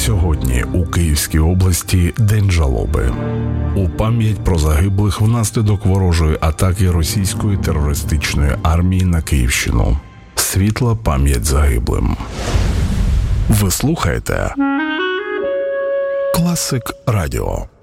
Сьогодні у Київській області День жалоби. У пам'ять про загиблих внаслідок ворожої атаки російської терористичної армії на Київщину. Світла пам'ять загиблим. Ви слухаєте Класик Радіо.